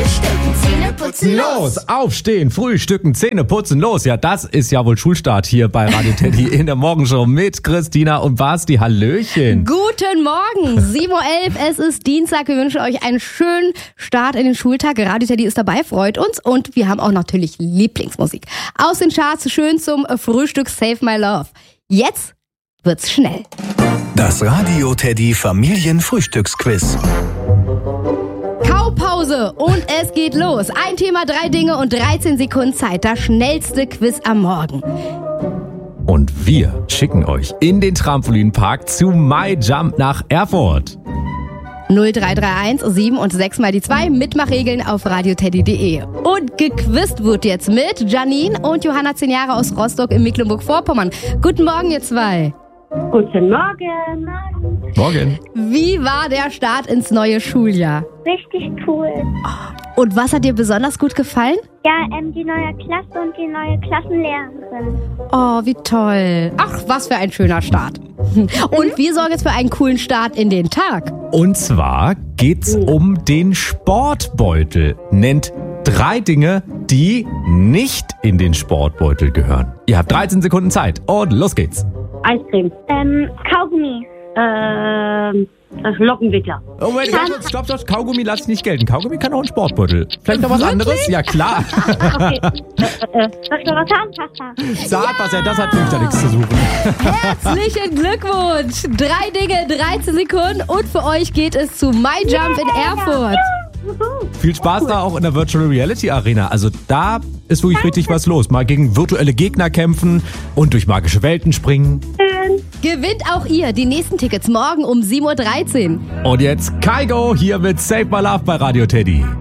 Frühstücken, Zähne putzen, Los, aufstehen, frühstücken, Zähne putzen, los. Ja, das ist ja wohl Schulstart hier bei Radio Teddy in der Morgenshow mit Christina und Basti. Hallöchen. Guten Morgen, 7.11 Uhr, es ist Dienstag. Wir wünschen euch einen schönen Start in den Schultag. Radio Teddy ist dabei, freut uns. Und wir haben auch natürlich Lieblingsmusik aus den Charts, schön zum Frühstück Save My Love. Jetzt wird's schnell. Das Radio Teddy Familienfrühstücksquiz. Kaupause und es geht los. Ein Thema, 3 Dinge und 13 Sekunden Zeit. Das schnellste Quiz am Morgen. Und wir schicken euch in den Trampolinpark zu MyJump nach Erfurt. 0331 7 und 6 mal die 2. Mitmachregeln auf radioteddy.de. Und gequizt wird jetzt mit Janine und Johanna, 10 Jahre aus Rostock in Mecklenburg-Vorpommern. Guten Morgen, ihr zwei. Guten Morgen. Morgen. Wie war der Start ins neue Schuljahr? Richtig cool. Und was hat dir besonders gut gefallen? Ja, die neue Klasse und die neue Klassenlehrerin. Oh, wie toll. Ach, was für ein schöner Start. Und wir sorgen jetzt für einen coolen Start in den Tag. Und zwar geht's um den Sportbeutel. Nennt 3 Dinge, die nicht in den Sportbeutel gehören. Ihr habt 13 Sekunden Zeit und los geht's. Eiscreme. Kaugummi. Lockenwickler. Oh, Moment, stopp, Kaugummi lass ich nicht gelten. Kaugummi kann auch ein Sportbeutel. Vielleicht noch was anderes? Ja, klar. Okay. Zahnpasta. Zahnpasta, das hat nämlich da nichts zu suchen. Herzlichen Glückwunsch. 3 Dinge, 13 Sekunden. Und für euch geht es zu MyJump in Erfurt. Viel Spaß da auch in der Virtual Reality Arena. Also da ist wirklich richtig was los. Mal gegen virtuelle Gegner kämpfen und durch magische Welten springen. Gewinnt auch ihr die nächsten Tickets morgen um 7.13 Uhr. Und jetzt Kaigo hier mit Save My Love bei Radio Teddy.